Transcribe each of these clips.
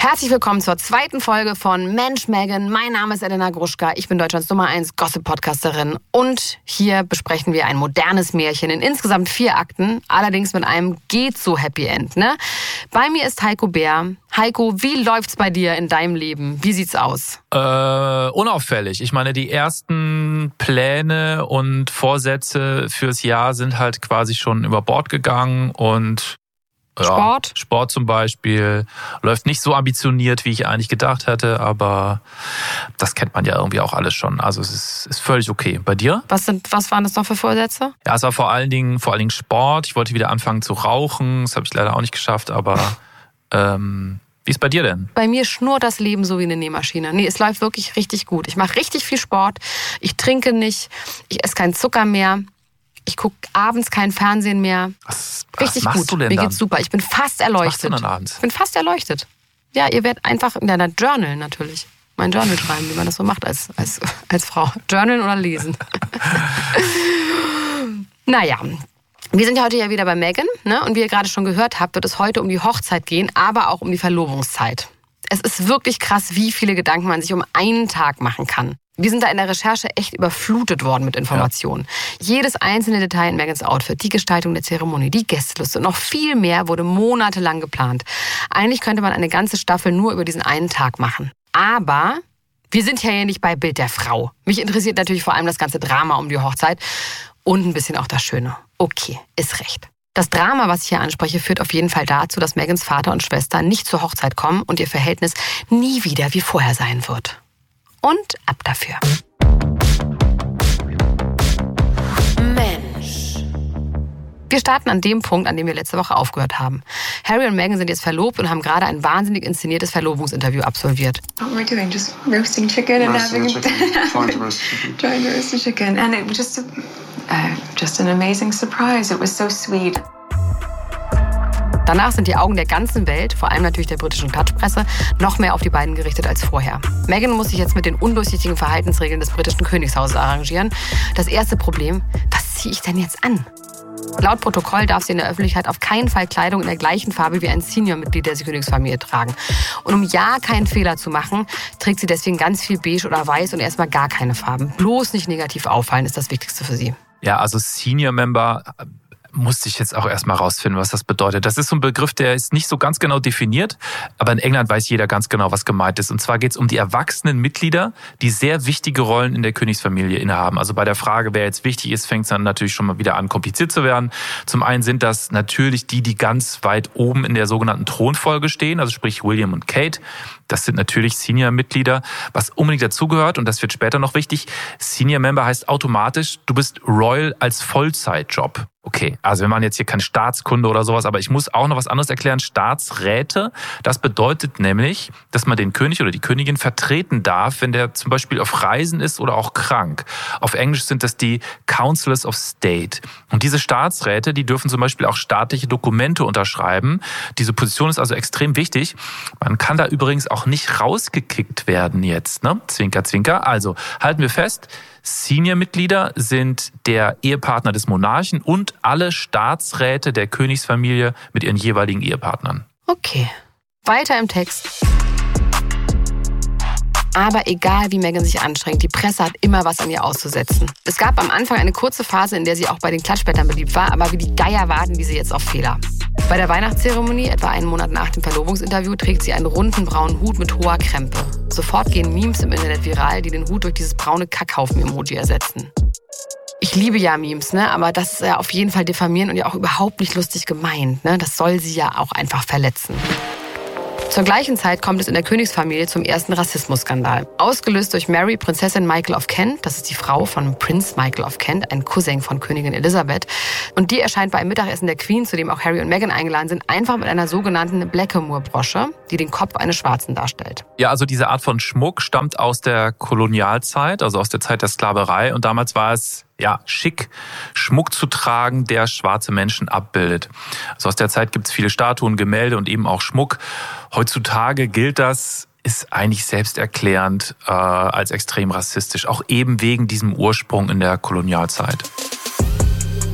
Herzlich willkommen zur zweiten Folge von Mensch Meghan. Mein Name ist Elena Gruschka. Ich bin Deutschlands Nummer 1 Gossip-Podcasterin. Und hier besprechen wir ein modernes Märchen in insgesamt 4 Akten. Allerdings mit einem geht-so-Happy End. Ne? Bei mir ist Heiko Bär. Heiko, wie läuft's bei dir in deinem Leben? Wie sieht's aus? Unauffällig. Ich meine, die ersten Pläne und Vorsätze fürs Jahr sind halt quasi schon über Bord gegangen und Sport zum Beispiel läuft nicht so ambitioniert, wie ich eigentlich gedacht hätte, aber das kennt man ja irgendwie auch alles schon. Also es ist völlig okay. Bei dir? Was waren das noch für Vorsätze? Ja, es war vor allen Dingen Sport. Ich wollte wieder anfangen zu rauchen. Das habe ich leider auch nicht geschafft, aber wie ist bei dir denn? Bei mir schnurrt das Leben so wie eine Nähmaschine. Nee, es läuft wirklich richtig gut. Ich mache richtig viel Sport. Ich trinke nicht. Ich esse keinen Zucker mehr. Ich gucke abends kein Fernsehen mehr. Was richtig machst gut. du denn Mir dann? geht's super. Ich bin fast erleuchtet. Was machst du dann abends? Ich bin fast erleuchtet. Ja, ihr werdet einfach in deiner Journal natürlich. Mein Journal schreiben, wie man das so macht als Frau. Journal oder lesen. Naja. Wir sind ja heute ja wieder bei Meghan, ne? Und wie ihr gerade schon gehört habt, wird es heute um die Hochzeit gehen, aber auch um die Verlobungszeit. Es ist wirklich krass, wie viele Gedanken man sich um einen Tag machen kann. Wir sind da in der Recherche echt überflutet worden mit Informationen. Ja. Jedes einzelne Detail in Meghans Outfit, die Gestaltung der Zeremonie, die Gästeliste und noch viel mehr wurde monatelang geplant. Eigentlich könnte man eine ganze Staffel nur über diesen einen Tag machen. Aber wir sind ja hier nicht bei Bild der Frau. Mich interessiert natürlich vor allem das ganze Drama um die Hochzeit und ein bisschen auch das Schöne. Okay, ist recht. Das Drama, was ich hier anspreche, führt auf jeden Fall dazu, dass Meghans Vater und Schwester nicht zur Hochzeit kommen und ihr Verhältnis nie wieder wie vorher sein wird. Und ab dafür. Mensch. Wir starten an dem Punkt, an dem wir letzte Woche aufgehört haben. Harry und Meghan sind jetzt verlobt und haben gerade ein wahnsinnig inszeniertes Verlobungsinterview absolviert. What we're doing, just roasting chicken and Trying to roast the chicken. And it was just an amazing surprise. It was so sweet. Danach sind die Augen der ganzen Welt, vor allem natürlich der britischen Klatschpresse, noch mehr auf die beiden gerichtet als vorher. Meghan muss sich jetzt mit den undurchsichtigen Verhaltensregeln des britischen Königshauses arrangieren. Das erste Problem, was ziehe ich denn jetzt an? Laut Protokoll darf sie in der Öffentlichkeit auf keinen Fall Kleidung in der gleichen Farbe wie ein Senior-Mitglied der Königsfamilie tragen. Und um ja keinen Fehler zu machen, trägt sie deswegen ganz viel beige oder weiß und erstmal gar keine Farben. Bloß nicht negativ auffallen ist das Wichtigste für sie. Ja, also Senior-Member musste ich jetzt auch erstmal rausfinden, was das bedeutet. Das ist so ein Begriff, der ist nicht so ganz genau definiert, aber in England weiß jeder ganz genau, was gemeint ist. Und zwar geht es um die erwachsenen Mitglieder, die sehr wichtige Rollen in der Königsfamilie innehaben. Also bei der Frage, wer jetzt wichtig ist, fängt es dann natürlich schon mal wieder an, kompliziert zu werden. Zum einen sind das natürlich die ganz weit oben in der sogenannten Thronfolge stehen, also sprich William und Kate. Das sind natürlich Senior-Mitglieder. Was unbedingt dazugehört, und das wird später noch wichtig, Senior-Member heißt automatisch, du bist Royal als Vollzeitjob. Okay, also wir machen jetzt hier keine Staatskunde oder sowas, aber ich muss auch noch was anderes erklären. Staatsräte, das bedeutet nämlich, dass man den König oder die Königin vertreten darf, wenn der zum Beispiel auf Reisen ist oder auch krank. Auf Englisch sind das die Councillors of State. Und diese Staatsräte, die dürfen zum Beispiel auch staatliche Dokumente unterschreiben. Diese Position ist also extrem wichtig. Man kann da übrigens auch nicht rausgekickt werden jetzt, ne? Zwinker, zwinker. Also halten wir fest, Senior-Mitglieder sind der Ehepartner des Monarchen und alle Staatsräte der Königsfamilie mit ihren jeweiligen Ehepartnern. Okay, weiter im Text. Aber egal, wie Meghan sich anstrengt, die Presse hat immer was an ihr auszusetzen. Es gab am Anfang eine kurze Phase, in der sie auch bei den Klatschblättern beliebt war, aber wie die Geier warten diese jetzt auf Fehler. Bei der Weihnachtszeremonie, etwa einen Monat nach dem Verlobungsinterview, trägt sie einen runden braunen Hut mit hoher Krempe. Sofort gehen Memes im Internet viral, die den Hut durch dieses braune Kackhaufen-Emoji ersetzen. Ich liebe ja Memes, ne? Aber das ist ja auf jeden Fall diffamierend und ja auch überhaupt nicht lustig gemeint, ne? Das soll sie ja auch einfach verletzen. Zur gleichen Zeit kommt es in der Königsfamilie zum ersten Rassismusskandal. Ausgelöst durch Mary, Prinzessin Michael of Kent, das ist die Frau von Prinz Michael of Kent, ein Cousin von Königin Elisabeth. Und die erscheint bei einem Mittagessen der Queen, zu dem auch Harry und Meghan eingeladen sind, einfach mit einer sogenannten Blackamoor-Brosche, die den Kopf eines Schwarzen darstellt. Ja, also diese Art von Schmuck stammt aus der Kolonialzeit, also aus der Zeit der Sklaverei. Und damals war es schick, Schmuck zu tragen, der schwarze Menschen abbildet. Also aus der Zeit gibt es viele Statuen, Gemälde und eben auch Schmuck. Heutzutage gilt das, ist eigentlich selbsterklärend als extrem rassistisch, auch eben wegen diesem Ursprung in der Kolonialzeit.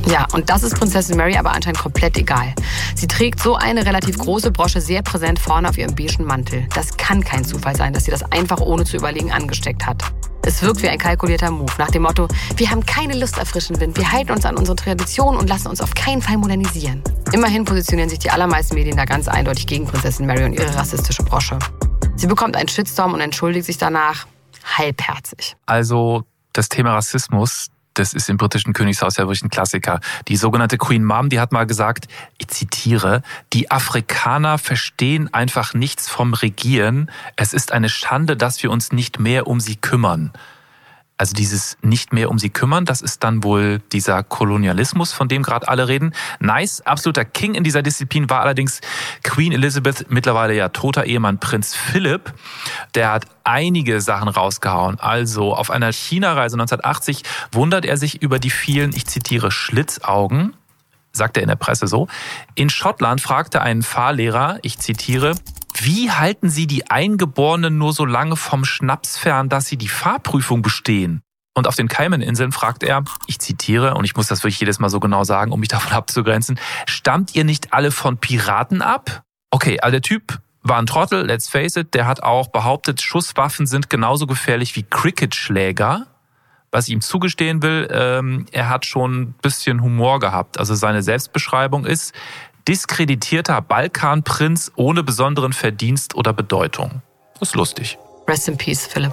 Ja, und das ist Prinzessin Mary aber anscheinend komplett egal. Sie trägt so eine relativ große Brosche sehr präsent vorne auf ihrem beigen Mantel. Das kann kein Zufall sein, dass sie das einfach ohne zu überlegen angesteckt hat. Es wirkt wie ein kalkulierter Move, nach dem Motto, wir haben keine Lust auf frischen Wind, wir halten uns an unsere Tradition und lassen uns auf keinen Fall modernisieren. Immerhin positionieren sich die allermeisten Medien da ganz eindeutig gegen Prinzessin Mary und ihre rassistische Brosche. Sie bekommt einen Shitstorm und entschuldigt sich danach halbherzig. Also das Thema Rassismus, das ist im britischen Königshaus ja wirklich ein Klassiker. Die sogenannte Queen Mum, die hat mal gesagt, ich zitiere, die Afrikaner verstehen einfach nichts vom Regieren. Es ist eine Schande, dass wir uns nicht mehr um sie kümmern. Also dieses nicht mehr um sie kümmern, das ist dann wohl dieser Kolonialismus, von dem gerade alle reden. Nice, absoluter King in dieser Disziplin war allerdings Queen Elizabeth, mittlerweile ja toter Ehemann Prinz Philipp. Der hat einige Sachen rausgehauen. Also auf einer China-Reise 1980 wundert er sich über die vielen, ich zitiere, Schlitzaugen, sagt er in der Presse so. In Schottland fragte ein Fahrlehrer, ich zitiere, wie halten Sie die Eingeborenen nur so lange vom Schnaps fern, dass sie die Fahrprüfung bestehen? Und auf den Cayman-Inseln fragt er, ich zitiere, und ich muss das wirklich jedes Mal so genau sagen, um mich davon abzugrenzen, stammt ihr nicht alle von Piraten ab? Okay, also der Typ war ein Trottel, let's face it, der hat auch behauptet, Schusswaffen sind genauso gefährlich wie Cricketschläger. Was ich ihm zugestehen will, er hat schon ein bisschen Humor gehabt. Also seine Selbstbeschreibung ist, diskreditierter Balkanprinz ohne besonderen Verdienst oder Bedeutung. Das ist lustig. Rest in peace, Philipp.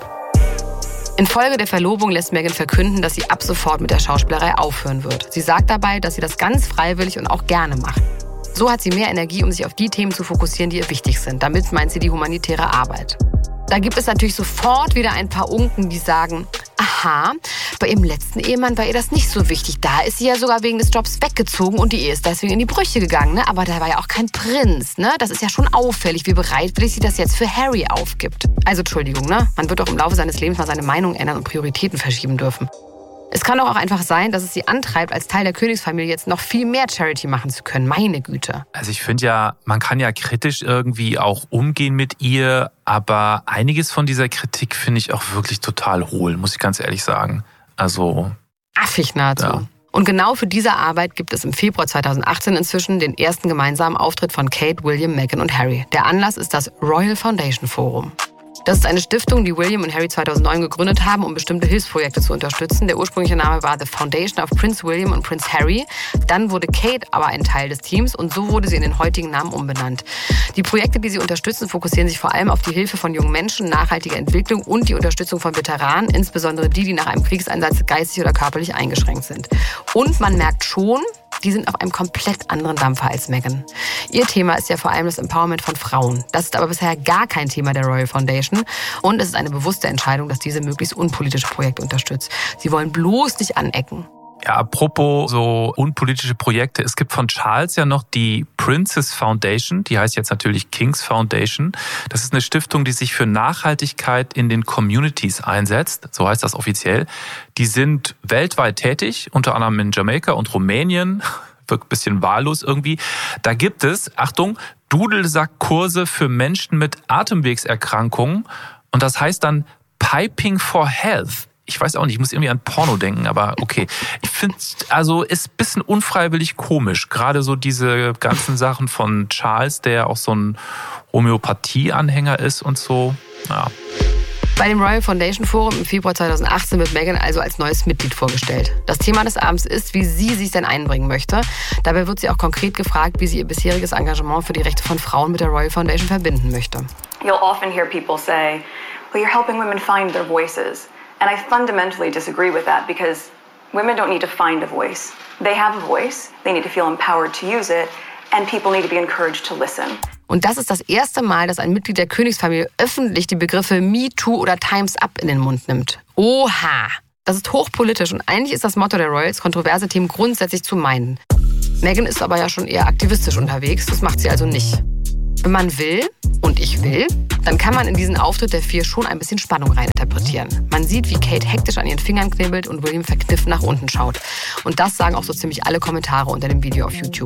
Infolge der Verlobung lässt Meghan verkünden, dass sie ab sofort mit der Schauspielerei aufhören wird. Sie sagt dabei, dass sie das ganz freiwillig und auch gerne macht. So hat sie mehr Energie, um sich auf die Themen zu fokussieren, die ihr wichtig sind. Damit meint sie die humanitäre Arbeit. Da gibt es natürlich sofort wieder ein paar Unken, die sagen, aha, bei ihrem letzten Ehemann war ihr das nicht so wichtig. Da ist sie ja sogar wegen des Jobs weggezogen und die Ehe ist deswegen in die Brüche gegangen. Ne? Aber da war ja auch kein Prinz. Ne? Das ist ja schon auffällig, wie bereitwillig sie das jetzt für Harry aufgibt. Also Entschuldigung, ne? Man wird doch im Laufe seines Lebens mal seine Meinung ändern und Prioritäten verschieben dürfen. Es kann doch auch einfach sein, dass es sie antreibt, als Teil der Königsfamilie jetzt noch viel mehr Charity machen zu können. Meine Güte. Also ich finde ja, man kann ja kritisch irgendwie auch umgehen mit ihr, aber einiges von dieser Kritik finde ich auch wirklich total hohl, muss ich ganz ehrlich sagen. Also affig nahezu. Ja. Und genau für diese Arbeit gibt es im Februar 2018 inzwischen den ersten gemeinsamen Auftritt von Kate, William, Meghan und Harry. Der Anlass ist das Royal Foundation Forum. Das ist eine Stiftung, die William und Harry 2009 gegründet haben, um bestimmte Hilfsprojekte zu unterstützen. Der ursprüngliche Name war The Foundation of Prince William und Prince Harry. Dann wurde Kate aber ein Teil des Teams und so wurde sie in den heutigen Namen umbenannt. Die Projekte, die sie unterstützen, fokussieren sich vor allem auf die Hilfe von jungen Menschen, nachhaltige Entwicklung und die Unterstützung von Veteranen, insbesondere die nach einem Kriegseinsatz geistig oder körperlich eingeschränkt sind. Und man merkt schon, die sind auf einem komplett anderen Dampfer als Meghan. Ihr Thema ist ja vor allem das Empowerment von Frauen. Das ist aber bisher gar kein Thema der Royal Foundation. Und es ist eine bewusste Entscheidung, dass diese möglichst unpolitische Projekte unterstützt. Sie wollen bloß nicht anecken. Ja, apropos so unpolitische Projekte. Es gibt von Charles ja noch die Princess Foundation. Die heißt jetzt natürlich King's Foundation. Das ist eine Stiftung, die sich für Nachhaltigkeit in den Communities einsetzt. So heißt das offiziell. Die sind weltweit tätig, unter anderem in Jamaika und Rumänien. Wirkt ein bisschen wahllos irgendwie. Da gibt es, Achtung, Dudelsackkurse für Menschen mit Atemwegserkrankungen. Und das heißt dann Piping for Health. Ich weiß auch nicht, ich muss irgendwie an Porno denken, aber okay. Ich finde, also ist ein bisschen unfreiwillig komisch. Gerade so diese ganzen Sachen von Charles, der auch so ein Homöopathie-Anhänger ist und so. Ja. Bei dem Royal Foundation Forum im Februar 2018 wird Meghan also als neues Mitglied vorgestellt. Das Thema des Abends ist, wie sie sich denn einbringen möchte. Dabei wird sie auch konkret gefragt, wie sie ihr bisheriges Engagement für die Rechte von Frauen mit der Royal Foundation verbinden möchte. You'll often hear people say, well, you're helping women find their voices. And I fundamentally disagree with that because women don't need to find a voice. They have a voice, they need to feel empowered to use it, and people need to be encouraged to listen. Und das ist das erste Mal, dass ein Mitglied der Königsfamilie öffentlich die Begriffe MeToo oder Time's Up in den Mund nimmt. Oha! Das ist hochpolitisch und eigentlich ist das Motto der Royals, kontroverse Themen grundsätzlich zu meiden. Meghan ist aber ja schon eher aktivistisch unterwegs, das macht sie also nicht. Wenn man will, und ich will, dann kann man in diesen Auftritt der vier schon ein bisschen Spannung reininterpretieren. Man sieht, wie Kate hektisch an ihren Fingern knibbelt und William verkniffen nach unten schaut. Und das sagen auch so ziemlich alle Kommentare unter dem Video auf YouTube.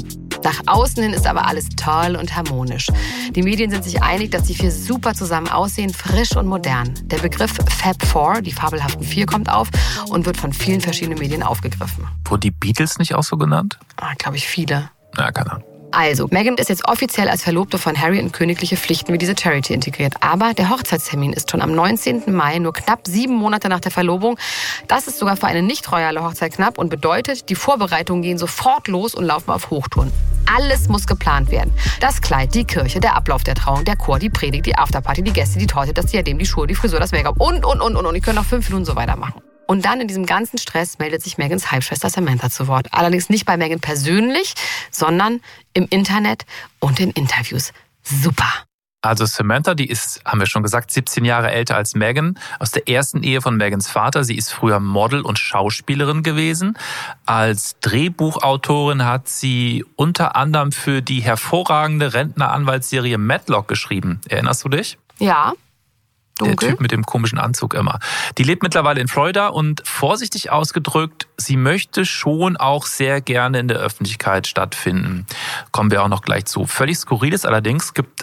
Nach außen hin ist aber alles toll und harmonisch. Die Medien sind sich einig, dass die 4 super zusammen aussehen, frisch und modern. Der Begriff Fab Four, die fabelhaften 4, kommt auf und wird von vielen verschiedenen Medien aufgegriffen. Wurden die Beatles nicht auch so genannt? Glaube ich, viele. Ja, keine Ahnung. Also, Meghan ist jetzt offiziell als Verlobte von Harry in königliche Pflichten wie diese Charity integriert. Aber der Hochzeitstermin ist schon am 19. Mai, nur knapp 7 Monate nach der Verlobung. Das ist sogar für eine nicht royale Hochzeit knapp und bedeutet, die Vorbereitungen gehen sofort los und laufen auf Hochtouren. Alles muss geplant werden. Das Kleid, die Kirche, der Ablauf der Trauung, der Chor, die Predigt, die Afterparty, die Gäste, die Torte, das Diadem, die Schuhe, die Frisur, das Make-up und. Ich könnte noch 5 Minuten so weitermachen. Und dann in diesem ganzen Stress meldet sich Megans Halbschwester Samantha zu Wort. Allerdings nicht bei Meghan persönlich, sondern im Internet und in Interviews. Super. Also Samantha, die ist, haben wir schon gesagt, 17 Jahre älter als Meghan, aus der ersten Ehe von Megans Vater. Sie ist früher Model und Schauspielerin gewesen. Als Drehbuchautorin hat sie unter anderem für die hervorragende Rentneranwaltsserie Matlock geschrieben. Erinnerst du dich? Ja. Dunkel. Der Typ mit dem komischen Anzug immer. Die lebt mittlerweile in Florida und vorsichtig ausgedrückt, sie möchte schon auch sehr gerne in der Öffentlichkeit stattfinden. Kommen wir auch noch gleich zu. Völlig skurril ist allerdings, gibt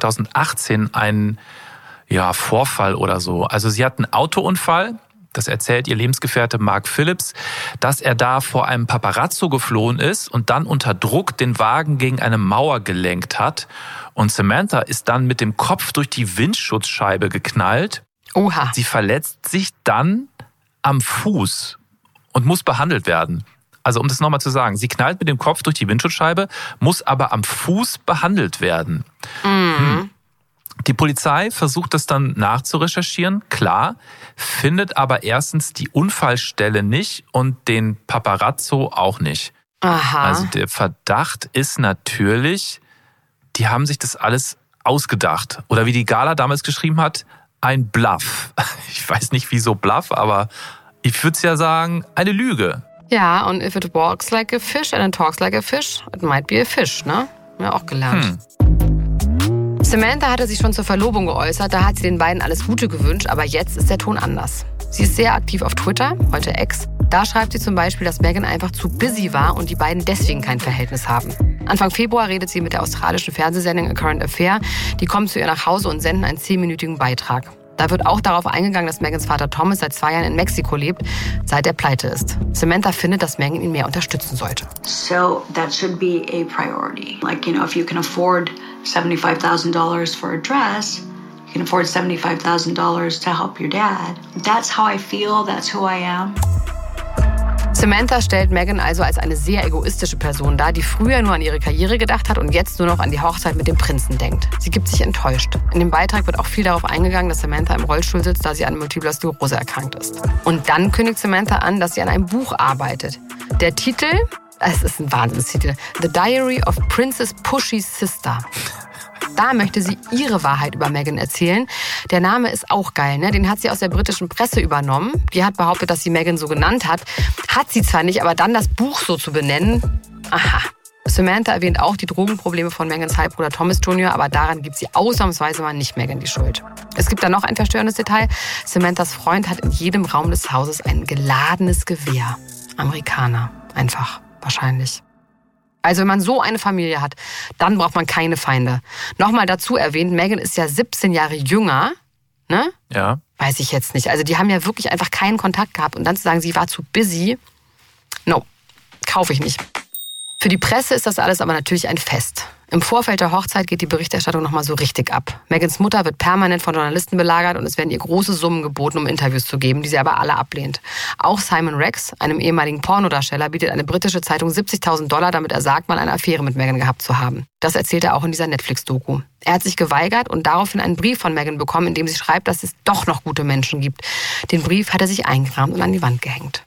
2018 einen Vorfall oder so. Also sie hat einen Autounfall, das erzählt ihr Lebensgefährte Mark Phillips, dass er da vor einem Paparazzo geflohen ist und dann unter Druck den Wagen gegen eine Mauer gelenkt hat. Und Samantha ist dann mit dem Kopf durch die Windschutzscheibe geknallt. Oha. Sie verletzt sich dann am Fuß und muss behandelt werden. Also um das nochmal zu sagen, sie knallt mit dem Kopf durch die Windschutzscheibe, muss aber am Fuß behandelt werden. Mhm. Die Polizei versucht das dann nachzurecherchieren, klar, findet aber erstens die Unfallstelle nicht und den Paparazzo auch nicht. Aha. Also der Verdacht ist natürlich, die haben sich das alles ausgedacht. Oder wie die Gala damals geschrieben hat, ein Bluff. Ich weiß nicht, wieso Bluff, aber ich würde es ja sagen, eine Lüge. Ja, und if it walks like a fish and it talks like a fish, it might be a fish, ne? Haben wir auch gelernt. Samantha hatte sich schon zur Verlobung geäußert, da hat sie den beiden alles Gute gewünscht, aber jetzt ist der Ton anders. Sie ist sehr aktiv auf Twitter, heute X. Da schreibt sie zum Beispiel, dass Meghan einfach zu busy war und die beiden deswegen kein Verhältnis haben. Anfang Februar redet sie mit der australischen Fernsehsendung A Current Affair. Die kommen zu ihr nach Hause und senden einen 10-minütigen Beitrag. Da wird auch darauf eingegangen, dass Megans Vater Thomas seit 2 Jahren in Mexiko lebt, seit er pleite ist. Samantha findet, dass Meghan ihn mehr unterstützen sollte. So that should be a priority. Like, if you can afford $75,000 for a dress, you can afford $75,000 to help your dad. That's how I feel, that's who I am. Samantha stellt Meghan also als eine sehr egoistische Person dar, die früher nur an ihre Karriere gedacht hat und jetzt nur noch an die Hochzeit mit dem Prinzen denkt. Sie gibt sich enttäuscht. In dem Beitrag wird auch viel darauf eingegangen, dass Samantha im Rollstuhl sitzt, da sie an Multipler Sklerose erkrankt ist. Und dann kündigt Samantha an, dass sie an einem Buch arbeitet. Der Titel, es ist ein Wahnsinnstitel, The Diary of Princess Pushy's Sister. Da möchte sie ihre Wahrheit über Meghan erzählen. Der Name ist auch geil, ne? Den hat sie aus der britischen Presse übernommen. Die hat behauptet, dass sie Meghan so genannt hat. Hat sie zwar nicht, aber dann das Buch so zu benennen. Aha. Samantha erwähnt auch die Drogenprobleme von Megans Halbbruder Thomas Jr., aber daran gibt sie ausnahmsweise mal nicht Meghan die Schuld. Es gibt da noch ein verstörendes Detail. Samanthas Freund hat in jedem Raum des Hauses ein geladenes Gewehr. Amerikaner. Einfach. Wahrscheinlich. Also wenn man so eine Familie hat, dann braucht man keine Feinde. Nochmal dazu erwähnt, Meghan ist ja 17 Jahre jünger, ne? Ja. Weiß ich jetzt nicht. Also die haben ja wirklich einfach keinen Kontakt gehabt. Und dann zu sagen, sie war zu busy, no, kaufe ich nicht. Für die Presse ist das alles aber natürlich ein Fest. Im Vorfeld der Hochzeit geht die Berichterstattung nochmal so richtig ab. Megans Mutter wird permanent von Journalisten belagert und es werden ihr große Summen geboten, um Interviews zu geben, die sie aber alle ablehnt. Auch Simon Rex, einem ehemaligen Pornodarsteller, bietet eine britische Zeitung $70.000, damit er sagt, mal eine Affäre mit Meghan gehabt zu haben. Das erzählt er auch in dieser Netflix-Doku. Er hat sich geweigert und daraufhin einen Brief von Meghan bekommen, in dem sie schreibt, dass es doch noch gute Menschen gibt. Den Brief hat er sich eingerahmt und an die Wand gehängt.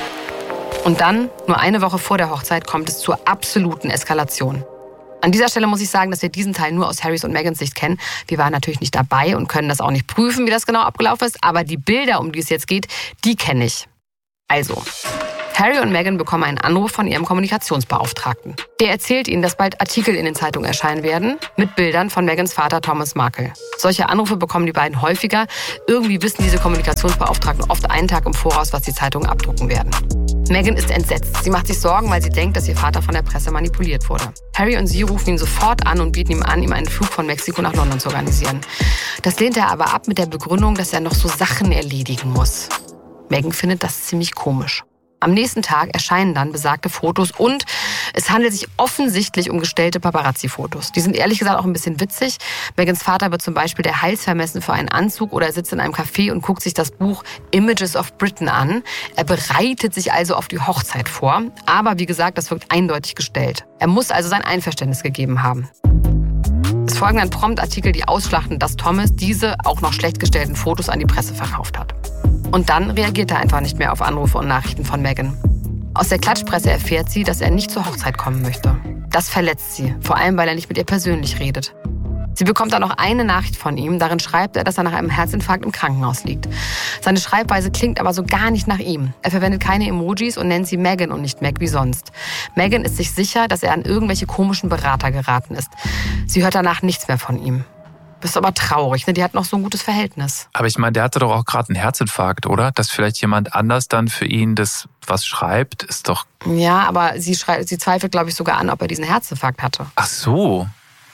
Und dann, nur eine Woche vor der Hochzeit, kommt es zur absoluten Eskalation. An dieser Stelle muss ich sagen, dass wir diesen Teil nur aus Harrys und Megans Sicht kennen. Wir waren natürlich nicht dabei und können das auch nicht prüfen, wie das genau abgelaufen ist. Aber die Bilder, um die es jetzt geht, die kenne ich. Also, Harry und Meghan bekommen einen Anruf von ihrem Kommunikationsbeauftragten. Der erzählt ihnen, dass bald Artikel in den Zeitungen erscheinen werden mit Bildern von Megans Vater Thomas Markle. Solche Anrufe bekommen die beiden häufiger. Irgendwie wissen diese Kommunikationsbeauftragten oft einen Tag im Voraus, was die Zeitungen abdrucken werden. Meghan ist entsetzt. Sie macht sich Sorgen, weil sie denkt, dass ihr Vater von der Presse manipuliert wurde. Harry und sie rufen ihn sofort an und bieten ihm an, ihm einen Flug von Mexiko nach London zu organisieren. Das lehnt er aber ab mit der Begründung, dass er noch so Sachen erledigen muss. Meghan findet das ziemlich komisch. Am nächsten Tag erscheinen dann besagte Fotos und es handelt sich offensichtlich um gestellte Paparazzi-Fotos. Die sind ehrlich gesagt auch ein bisschen witzig. Meghans Vater wird zum Beispiel der Hals vermessen für einen Anzug oder er sitzt in einem Café und guckt sich das Buch Images of Britain an. Er bereitet sich also auf die Hochzeit vor. Aber wie gesagt, das wirkt eindeutig gestellt. Er muss also sein Einverständnis gegeben haben. Es folgen dann prompt Artikel, die ausschlachten, dass Thomas diese auch noch schlecht gestellten Fotos an die Presse verkauft hat. Und dann reagiert er einfach nicht mehr auf Anrufe und Nachrichten von Meghan. Aus der Klatschpresse erfährt sie, dass er nicht zur Hochzeit kommen möchte. Das verletzt sie, vor allem weil er nicht mit ihr persönlich redet. Sie bekommt dann noch eine Nachricht von ihm. Darin schreibt er, dass er nach einem Herzinfarkt im Krankenhaus liegt. Seine Schreibweise klingt aber so gar nicht nach ihm. Er verwendet keine Emojis und nennt sie Meghan und nicht Meg wie sonst. Meghan ist sich sicher, dass er an irgendwelche komischen Berater geraten ist. Sie hört danach nichts mehr von ihm. Das ist aber traurig, ne? Die hat noch so ein gutes Verhältnis. Aber ich meine, der hatte doch auch gerade einen Herzinfarkt, oder? Dass vielleicht jemand anders dann für ihn das was schreibt, ist doch... Ja, aber sie zweifelt, glaube ich, sogar an, ob er diesen Herzinfarkt hatte. Ach so.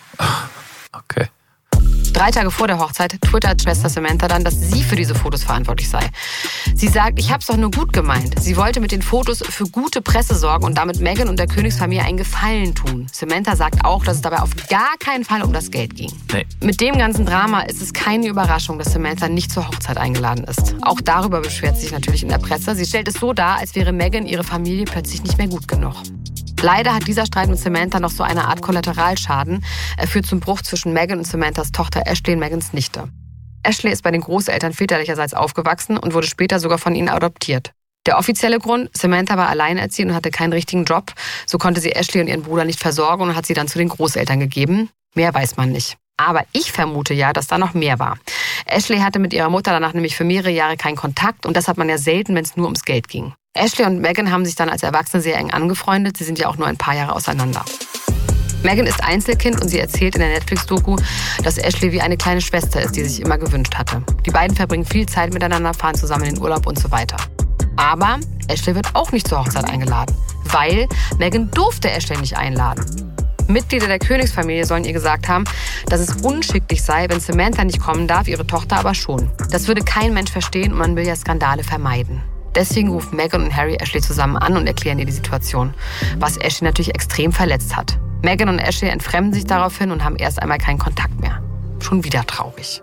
Okay. 3 Tage vor der Hochzeit twittert Schwester Samantha dann, dass sie für diese Fotos verantwortlich sei. Sie sagt, ich hab's doch nur gut gemeint. Sie wollte mit den Fotos für gute Presse sorgen und damit Meghan und der Königsfamilie einen Gefallen tun. Samantha sagt auch, dass es dabei auf gar keinen Fall um das Geld ging. Nee. Mit dem ganzen Drama ist es keine Überraschung, dass Samantha nicht zur Hochzeit eingeladen ist. Auch darüber beschwert sie sich natürlich in der Presse. Sie stellt es so dar, als wäre Meghan ihre Familie plötzlich nicht mehr gut genug. Leider hat dieser Streit mit Samantha noch so eine Art Kollateralschaden. Er führt zum Bruch zwischen Meghan und Samanthas Tochter Ashley und Meghans Nichte. Ashley ist bei den Großeltern väterlicherseits aufgewachsen und wurde später sogar von ihnen adoptiert. Der offizielle Grund, Samantha war alleinerziehend und hatte keinen richtigen Job. So konnte sie Ashley und ihren Bruder nicht versorgen und hat sie dann zu den Großeltern gegeben. Mehr weiß man nicht. Aber ich vermute ja, dass da noch mehr war. Ashley hatte mit ihrer Mutter danach nämlich für mehrere Jahre keinen Kontakt und das hat man ja selten, wenn es nur ums Geld ging. Ashley und Meghan haben sich dann als Erwachsene sehr eng angefreundet. Sie sind ja auch nur ein paar Jahre auseinander. Meghan ist Einzelkind und sie erzählt in der Netflix-Doku, dass Ashley wie eine kleine Schwester ist, die sich immer gewünscht hatte. Die beiden verbringen viel Zeit miteinander, fahren zusammen in den Urlaub und so weiter. Aber Ashley wird auch nicht zur Hochzeit eingeladen, weil Meghan durfte Ashley nicht einladen. Mitglieder der Königsfamilie sollen ihr gesagt haben, dass es unschicklich sei, wenn Samantha nicht kommen darf, ihre Tochter aber schon. Das würde kein Mensch verstehen und man will ja Skandale vermeiden. Deswegen rufen Meghan und Harry Ashley zusammen an und erklären ihr die Situation, was Ashley natürlich extrem verletzt hat. Meghan und Ashley entfremden sich daraufhin und haben erst einmal keinen Kontakt mehr. Schon wieder traurig.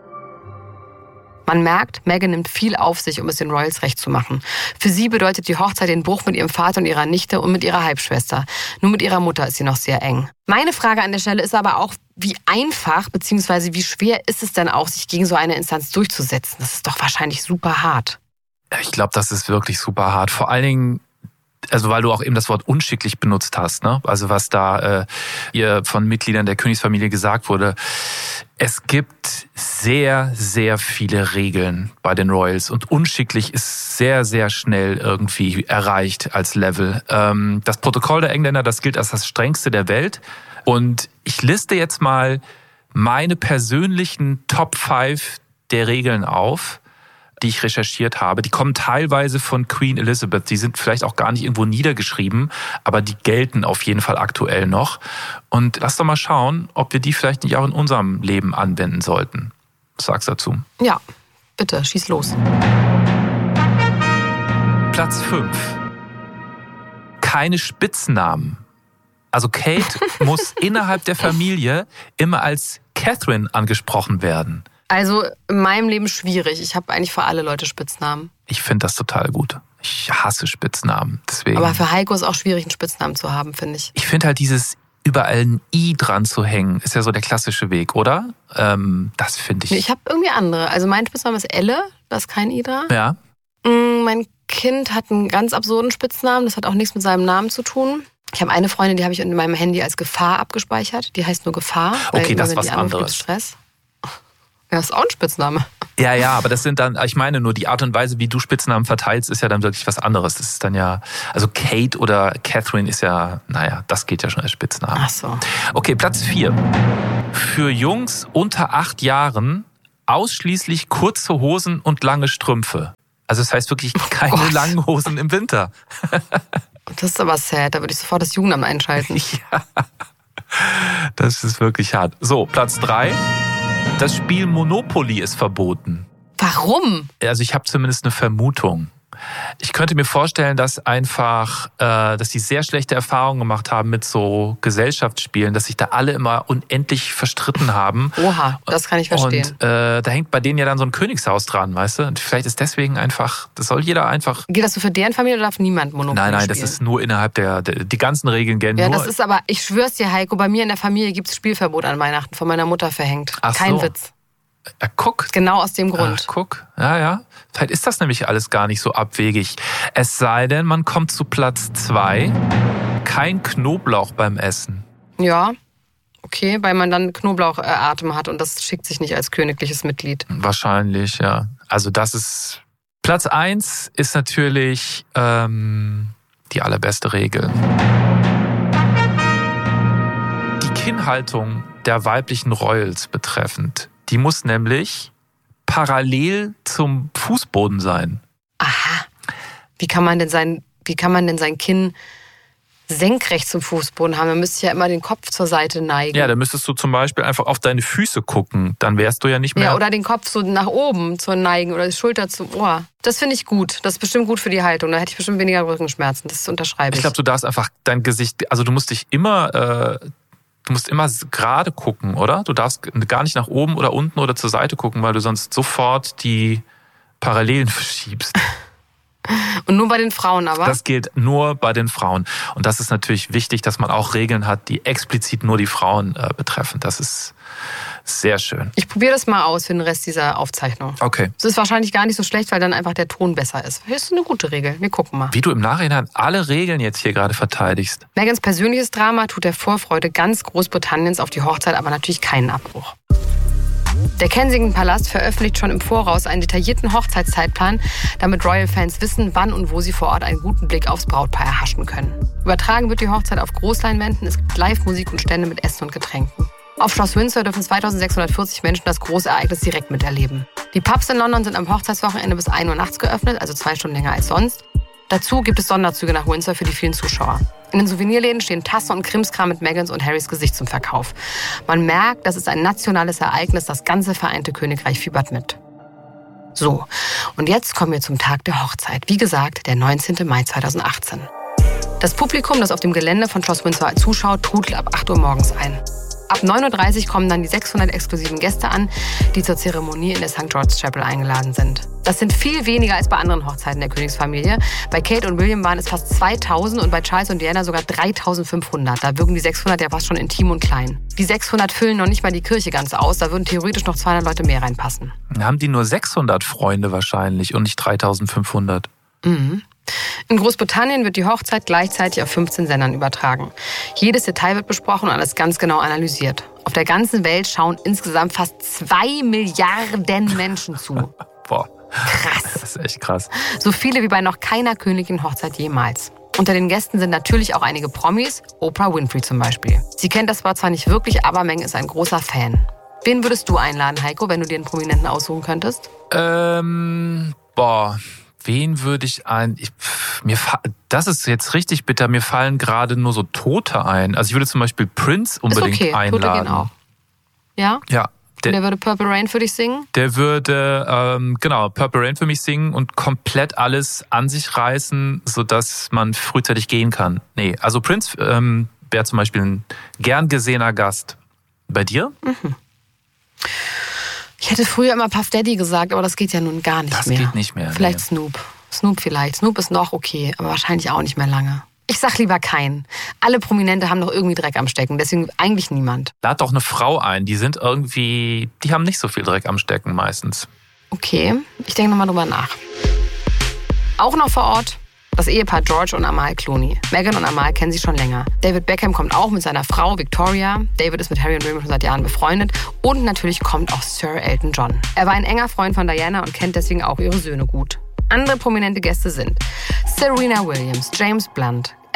Man merkt, Meghan nimmt viel auf sich, um es den Royals recht zu machen. Für sie bedeutet die Hochzeit den Bruch mit ihrem Vater und ihrer Nichte und mit ihrer Halbschwester. Nur mit ihrer Mutter ist sie noch sehr eng. Meine Frage an der Stelle ist aber auch, wie einfach bzw. wie schwer ist es denn auch, sich gegen so eine Instanz durchzusetzen? Das ist doch wahrscheinlich super hart. Ich glaube, das ist wirklich super hart. Vor allen Dingen, also weil du auch eben das Wort unschicklich benutzt hast, ne? Also was da ihr von Mitgliedern der Königsfamilie gesagt wurde. Es gibt sehr, sehr viele Regeln bei den Royals und unschicklich ist sehr, sehr schnell irgendwie erreicht als Level. Das Protokoll der Engländer, das gilt als das strengste der Welt. Und ich liste jetzt mal meine persönlichen Top 5 der Regeln auf, die ich recherchiert habe. Die kommen teilweise von Queen Elizabeth. Die sind vielleicht auch gar nicht irgendwo niedergeschrieben, aber die gelten auf jeden Fall aktuell noch. Und lass doch mal schauen, ob wir die vielleicht nicht auch in unserem Leben anwenden sollten. Was sagst du dazu? Ja, bitte, schieß los. Platz 5. Keine Spitznamen. Also Kate muss innerhalb der Familie immer als Catherine angesprochen werden. Also in meinem Leben schwierig. Ich habe eigentlich für alle Leute Spitznamen. Ich finde das total gut. Ich hasse Spitznamen. Deswegen. Aber für Heiko ist auch schwierig, einen Spitznamen zu haben, finde ich. Ich finde halt dieses überall ein I dran zu hängen, ist ja so der klassische Weg, oder? Das finde ich. Nee, ich habe irgendwie andere. Also mein Spitzname ist Elle, da ist kein I dran. Ja. Mein Kind hat einen ganz absurden Spitznamen. Das hat auch nichts mit seinem Namen zu tun. Ich habe eine Freundin, die habe ich in meinem Handy als Gefahr abgespeichert. Die heißt nur Gefahr. Okay, das ist was anderes. Stress. Ja, ist auch ein Spitzname. Ja, aber das sind dann, ich meine nur, die Art und Weise, wie du Spitznamen verteilst, ist ja dann wirklich was anderes. Das ist dann ja, also Kate oder Catherine ist ja, naja, das geht ja schon als Spitzname. Ach so. Okay, Platz 4. Für Jungs unter 8 Jahren ausschließlich kurze Hosen und lange Strümpfe. Also das heißt wirklich keine langen Hosen im Winter. Das ist aber sad, da würde ich sofort das Jugendamt einschalten. Ja, das ist wirklich hart. So, Platz 3. Das Spiel Monopoly ist verboten. Warum? Also ich habe zumindest eine Vermutung. Ich könnte mir vorstellen, dass dass die sehr schlechte Erfahrungen gemacht haben mit so Gesellschaftsspielen, dass sich da alle immer unendlich verstritten haben. Oha, das kann ich verstehen. Und da hängt bei denen ja dann so ein Königshaus dran, weißt du? Und vielleicht ist deswegen das soll jeder einfach... Geht das so für deren Familie oder darf niemand Monopoly spielen? Nein, das ist nur innerhalb die ganzen Regeln gelten nur... Ja, das ist aber, ich schwör's dir, Heiko, bei mir in der Familie gibt's Spielverbot an Weihnachten, von meiner Mutter verhängt. Kein Witz. Ja, guck. Genau aus dem Grund. Guck, ja. Vielleicht ist das nämlich alles gar nicht so abwegig. Es sei denn, man kommt zu Platz 2. Kein Knoblauch beim Essen. Ja, okay, weil man dann Knoblauchatem hat und das schickt sich nicht als königliches Mitglied. Wahrscheinlich, ja. Also das ist... Platz 1 ist natürlich die allerbeste Regel. Die Kinnhaltung der weiblichen Royals betreffend. Die muss nämlich parallel zum Fußboden sein. Aha. Wie kann man denn sein Kinn senkrecht zum Fußboden haben? Man müsste ja immer den Kopf zur Seite neigen. Ja, dann müsstest du zum Beispiel einfach auf deine Füße gucken. Dann wärst du ja nicht mehr... Ja, oder den Kopf so nach oben zu neigen oder die Schulter zum Ohr. Das finde ich gut. Das ist bestimmt gut für die Haltung. Da hätte ich bestimmt weniger Rückenschmerzen. Das unterschreibe ich. Ich glaube, du darfst einfach dein Gesicht... Also du musst immer gerade gucken, oder? Du darfst gar nicht nach oben oder unten oder zur Seite gucken, weil du sonst sofort die Parallelen verschiebst. Und nur bei den Frauen aber? Das gilt nur bei den Frauen. Und das ist natürlich wichtig, dass man auch Regeln hat, die explizit nur die Frauen betreffen. Das ist sehr schön. Ich probiere das mal aus für den Rest dieser Aufzeichnung. Okay. Es ist wahrscheinlich gar nicht so schlecht, weil dann einfach der Ton besser ist. Das ist eine gute Regel. Wir gucken mal. Wie du im Nachhinein alle Regeln jetzt hier gerade verteidigst. Megans persönliches Drama tut der Vorfreude ganz Großbritanniens auf die Hochzeit aber natürlich keinen Abbruch. Der Kensington-Palast veröffentlicht schon im Voraus einen detaillierten Hochzeitszeitplan, damit Royal-Fans wissen, wann und wo sie vor Ort einen guten Blick aufs Brautpaar erhaschen können. Übertragen wird die Hochzeit auf Großleinwänden, es gibt Live-Musik und Stände mit Essen und Getränken. Auf Schloss Windsor dürfen 2640 Menschen das Großereignis direkt miterleben. Die Pubs in London sind am Hochzeitswochenende bis 1 Uhr nachts geöffnet, also 2 Stunden länger als sonst. Dazu gibt es Sonderzüge nach Windsor für die vielen Zuschauer. In den Souvenirläden stehen Tassen und Krimskram mit Megans und Harrys Gesicht zum Verkauf. Man merkt, das ist ein nationales Ereignis, das ganze Vereinte Königreich fiebert mit. So, und jetzt kommen wir zum Tag der Hochzeit. Wie gesagt, der 19. Mai 2018. Das Publikum, das auf dem Gelände von Schloss Windsor zuschaut, trudelt ab 8 Uhr morgens ein. Ab 9.30 Uhr kommen dann die 600 exklusiven Gäste an, die zur Zeremonie in der St. George's Chapel eingeladen sind. Das sind viel weniger als bei anderen Hochzeiten der Königsfamilie. Bei Kate und William waren es fast 2.000 und bei Charles und Diana sogar 3.500. Da wirken die 600 ja fast schon intim und klein. Die 600 füllen noch nicht mal die Kirche ganz aus, da würden theoretisch noch 200 Leute mehr reinpassen. Haben die nur 600 Freunde wahrscheinlich und nicht 3.500? Mhm. In Großbritannien wird die Hochzeit gleichzeitig auf 15 Sendern übertragen. Jedes Detail wird besprochen und alles ganz genau analysiert. Auf der ganzen Welt schauen insgesamt fast 2 Milliarden Menschen zu. Boah. Krass. Das ist echt krass. So viele wie bei noch keiner königlichen Hochzeit jemals. Unter den Gästen sind natürlich auch einige Promis, Oprah Winfrey zum Beispiel. Sie kennt das zwar nicht wirklich, aber Meghan ist ein großer Fan. Wen würdest du einladen, Heiko, wenn du dir einen Prominenten aussuchen könntest? Wen würde ich das ist jetzt richtig bitter, mir fallen gerade nur so Tote ein. Also ich würde zum Beispiel Prince unbedingt einladen. Tote gehen auch. Ja? Ja. Der würde Purple Rain für dich singen? Der würde, Purple Rain für mich singen und komplett alles an sich reißen, sodass man frühzeitig gehen kann. Nee, also Prince wäre zum Beispiel ein gern gesehener Gast. Bei dir? Mhm. Ich hätte früher immer Puff Daddy gesagt, aber das geht ja nun gar nicht mehr. Das geht nicht mehr. Vielleicht Snoop. Snoop vielleicht. Snoop ist noch okay, aber wahrscheinlich auch nicht mehr lange. Ich sag lieber keinen. Alle Prominente haben doch irgendwie Dreck am Stecken, deswegen eigentlich niemand. Lad doch eine Frau ein, die haben nicht so viel Dreck am Stecken meistens. Okay, ich denke nochmal drüber nach. Auch noch vor Ort das Ehepaar George und Amal Clooney. Meghan und Amal kennen sie schon länger. David Beckham kommt auch mit seiner Frau Victoria. David ist mit Harry und William schon seit Jahren befreundet. Und natürlich kommt auch Sir Elton John. Er war ein enger Freund von Diana und kennt deswegen auch ihre Söhne gut. Andere prominente Gäste sind Serena Williams, James Blunt,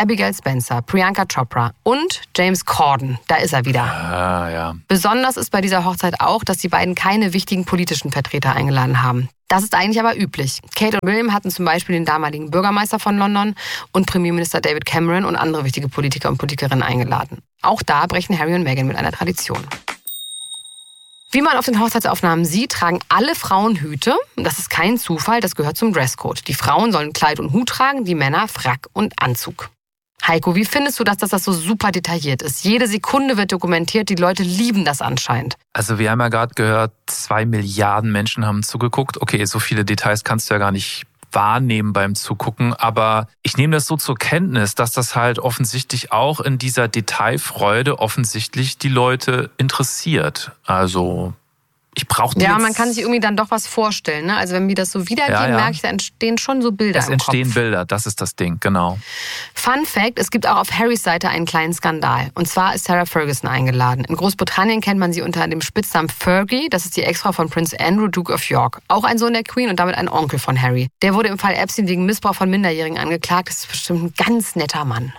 Abigail Spencer, Priyanka Chopra und James Corden. Da ist er wieder. Ah, ja. Besonders ist bei dieser Hochzeit auch, dass die beiden keine wichtigen politischen Vertreter eingeladen haben. Das ist eigentlich aber üblich. Kate und William hatten zum Beispiel den damaligen Bürgermeister von London und Premierminister David Cameron und andere wichtige Politiker und Politikerinnen eingeladen. Auch da brechen Harry und Meghan mit einer Tradition. Wie man auf den Hochzeitsaufnahmen sieht, tragen alle Frauen Hüte. Das ist kein Zufall, das gehört zum Dresscode. Die Frauen sollen Kleid und Hut tragen, die Männer Frack und Anzug. Heiko, wie findest du, dass das so super detailliert ist? Jede Sekunde wird dokumentiert, die Leute lieben das anscheinend. Also wir haben ja gerade gehört, 2 Milliarden Menschen haben zugeguckt. Okay, so viele Details kannst du ja gar nicht wahrnehmen beim Zugucken, aber ich nehme das so zur Kenntnis, dass das halt offensichtlich auch in dieser Detailfreude offensichtlich die Leute interessiert. Also ich brauche Ja, man kann sich irgendwie dann doch was vorstellen. Ne? Also wenn wir das so wiedergeben, merke ich, da entstehen schon so Bilder im Kopf. Es entstehen Bilder, das ist das Ding, genau. Fun Fact, es gibt auch auf Harrys Seite einen kleinen Skandal. Und zwar ist Sarah Ferguson eingeladen. In Großbritannien kennt man sie unter dem Spitznamen Fergie. Das ist die Ex-Frau von Prince Andrew, Duke of York. Auch ein Sohn der Queen und damit ein Onkel von Harry. Der wurde im Fall Epstein wegen Missbrauch von Minderjährigen angeklagt. Das ist bestimmt ein ganz netter Mann.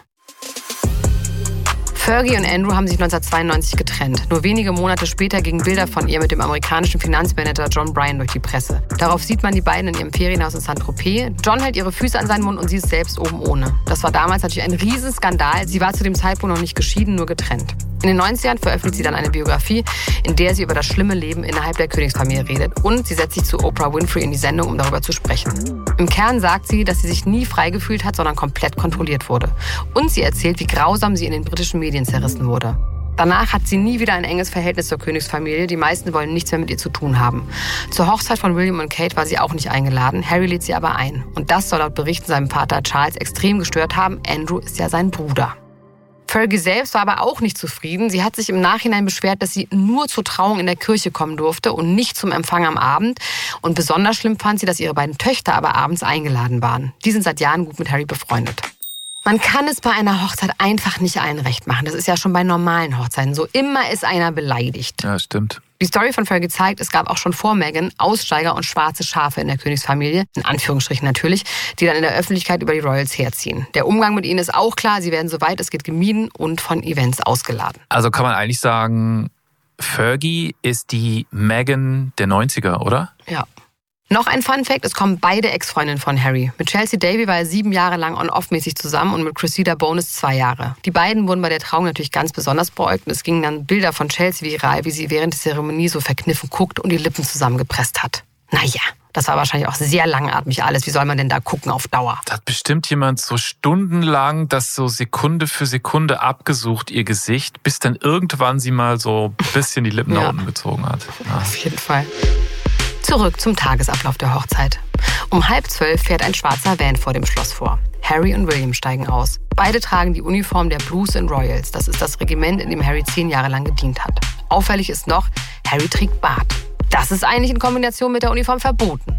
Fergie und Andrew haben sich 1992 getrennt. Nur wenige Monate später gingen Bilder von ihr mit dem amerikanischen Finanzmanager John Bryan durch die Presse. Darauf sieht man die beiden in ihrem Ferienhaus in Saint-Tropez. John hält ihre Füße an seinen Mund und sie ist selbst oben ohne. Das war damals natürlich ein Riesenskandal. Sie war zu dem Zeitpunkt noch nicht geschieden, nur getrennt. In den 90ern veröffentlicht sie dann eine Biografie, in der sie über das schlimme Leben innerhalb der Königsfamilie redet. Und sie setzt sich zu Oprah Winfrey in die Sendung, um darüber zu sprechen. Im Kern sagt sie, dass sie sich nie frei gefühlt hat, sondern komplett kontrolliert wurde. Und sie erzählt, wie grausam sie in den britischen Medien zerrissen wurde. Danach hat sie nie wieder ein enges Verhältnis zur Königsfamilie. Die meisten wollen nichts mehr mit ihr zu tun haben. Zur Hochzeit von William und Kate war sie auch nicht eingeladen. Harry lädt sie aber ein. Und das soll laut Berichten seinem Vater Charles extrem gestört haben. Andrew ist ja sein Bruder. Fergie selbst war aber auch nicht zufrieden. Sie hat sich im Nachhinein beschwert, dass sie nur zur Trauung in der Kirche kommen durfte und nicht zum Empfang am Abend. Und besonders schlimm fand sie, dass ihre beiden Töchter aber abends eingeladen waren. Die sind seit Jahren gut mit Harry befreundet. Man kann es bei einer Hochzeit einfach nicht allen recht machen. Das ist ja schon bei normalen Hochzeiten so. Immer ist einer beleidigt. Ja, stimmt. Die Story von Fergie zeigt, es gab auch schon vor Meghan Aussteiger und schwarze Schafe in der Königsfamilie, in Anführungsstrichen natürlich, die dann in der Öffentlichkeit über die Royals herziehen. Der Umgang mit ihnen ist auch klar, sie werden soweit es geht gemieden und von Events ausgeladen. Also kann man eigentlich sagen, Fergie ist die Meghan der 90er, oder? Ja. Noch ein Fun-Fact, es kommen beide Ex-Freundinnen von Harry. Mit Chelsea Davy war er 7 Jahre lang on-off-mäßig zusammen und mit Cressida Bonis 2 Jahre. Die beiden wurden bei der Trauung natürlich ganz besonders beäugt und es gingen dann Bilder von Chelsea viral, wie sie während der Zeremonie so verkniffen guckt und die Lippen zusammengepresst hat. Naja, das war wahrscheinlich auch sehr langatmig alles. Wie soll man denn da gucken auf Dauer? Da hat bestimmt jemand so stundenlang das so Sekunde für Sekunde abgesucht, ihr Gesicht, bis dann irgendwann sie mal so ein bisschen die Lippen nach unten gezogen hat. Ja. Auf jeden Fall. Zurück zum Tagesablauf der Hochzeit. Um 11:30 fährt ein schwarzer Van vor dem Schloss vor. Harry und William steigen aus. Beide tragen die Uniform der Blues and Royals. Das ist das Regiment, in dem Harry 10 Jahre lang gedient hat. Auffällig ist noch, Harry trägt Bart. Das ist eigentlich in Kombination mit der Uniform verboten.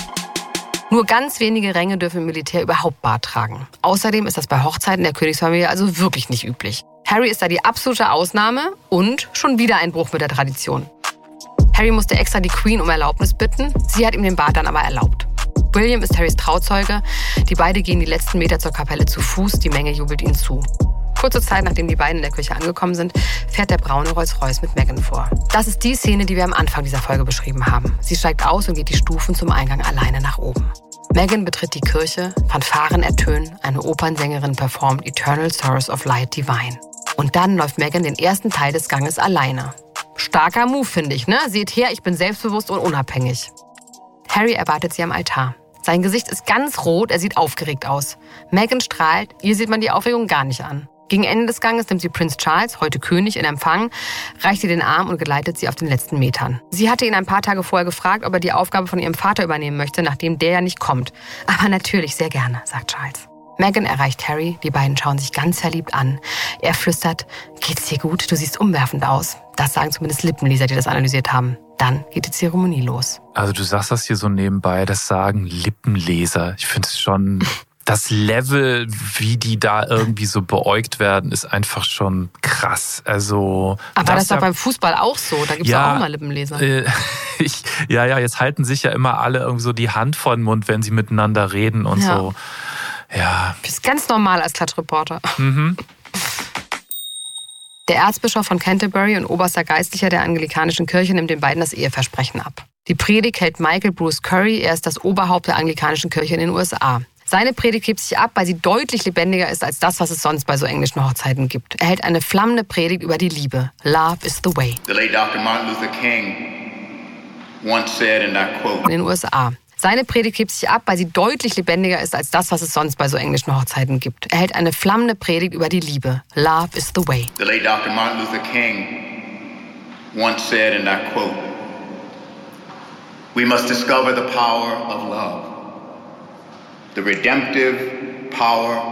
Nur ganz wenige Ränge dürfen im Militär überhaupt Bart tragen. Außerdem ist das bei Hochzeiten der Königsfamilie also wirklich nicht üblich. Harry ist da die absolute Ausnahme und schon wieder ein Bruch mit der Tradition. Harry musste extra die Queen um Erlaubnis bitten. Sie hat ihm den Bart dann aber erlaubt. William ist Harrys Trauzeuge. Die beiden gehen die letzten Meter zur Kapelle zu Fuß. Die Menge jubelt ihnen zu. Kurze Zeit, nachdem die beiden in der Kirche angekommen sind, fährt der braune Rolls-Royce mit Meghan vor. Das ist die Szene, die wir am Anfang dieser Folge beschrieben haben. Sie steigt aus und geht die Stufen zum Eingang alleine nach oben. Meghan betritt die Kirche, Fanfaren ertönen, eine Opernsängerin performt Eternal Source of Light Divine. Und dann läuft Meghan den ersten Teil des Ganges alleine. Starker Move, finde ich, ne? Seht her, ich bin selbstbewusst und unabhängig. Harry erwartet sie am Altar. Sein Gesicht ist ganz rot, er sieht aufgeregt aus. Meghan strahlt, ihr sieht man die Aufregung gar nicht an. Gegen Ende des Ganges nimmt sie Prinz Charles, heute König, in Empfang, reicht ihr den Arm und geleitet sie auf den letzten Metern. Sie hatte ihn ein paar Tage vorher gefragt, ob er die Aufgabe von ihrem Vater übernehmen möchte, nachdem der ja nicht kommt. Aber natürlich, sehr gerne, sagt Charles. Meghan erreicht Harry, die beiden schauen sich ganz verliebt an. Er flüstert, geht's dir gut? Du siehst umwerfend aus. Das sagen zumindest Lippenleser, die das analysiert haben. Dann geht die Zeremonie los. Also du sagst das hier so nebenbei, das sagen Lippenleser. Ich finde es schon, das Level, wie die da irgendwie so beäugt werden, ist einfach schon krass. Also aber das ist doch beim Fußball auch so, da gibt es auch mal Lippenleser. Jetzt halten sich ja immer alle irgendwie so die Hand vor den Mund, wenn sie miteinander reden und so. Ja. Das ist ganz normal als Klatschreporter. Mhm. Der Erzbischof von Canterbury und oberster Geistlicher der anglikanischen Kirche nimmt den beiden das Eheversprechen ab. Die Predigt hält Michael Bruce Curry, er ist das Oberhaupt der anglikanischen Kirche in den USA. Seine Predigt hebt sich ab, weil sie deutlich lebendiger ist als das, was es sonst bei so englischen Hochzeiten gibt. Er hält eine flammende Predigt über die Liebe. Love is the way. The late Dr. Martin Luther King once said, and I quote, in den USA. Seine Predigt hebt sich ab, weil sie deutlich lebendiger ist als das, was es sonst bei so englischen Hochzeiten gibt. Er hält eine flammende Predigt über die Liebe. Love is the way. The late Dr. Martin Luther King once said, and I quote, "We must discover the power of love, the redemptive power